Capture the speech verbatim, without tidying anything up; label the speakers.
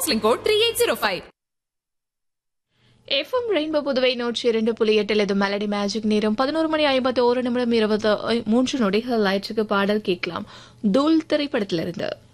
Speaker 1: Counselling code three eight zero five.
Speaker 2: FM rainbow Puduvai நூற்றி இரண்டு புள்ளி எட்டில் இது மெலடி மேஜிக் நேரம் பதினோரு மணி ஐம்பத்தி ஒரு நிமிடம் இருபத்தி மூன்று நொடிகள் ஆயிற்றுக்கு பாடல் கேட்கலாம். தூள் திரைப்படத்திலிருந்து.